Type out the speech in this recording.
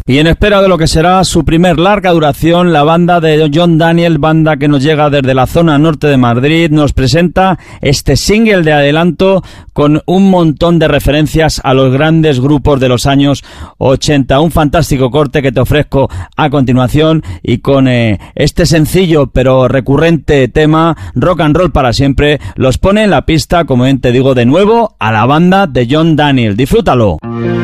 Y en espera de lo que será su primer larga duración, la banda de John Daniel, banda que nos llega desde la zona norte de Madrid, nos presenta este single de adelanto con un montón de referencias a los grandes grupos de los años 80. Un fantástico corte que te ofrezco a continuación, y con este sencillo pero recurrente tema, Rock and Roll para siempre, los pone en la pista, como bien te digo, de nuevo a la banda de John Daniel. Disfrútalo.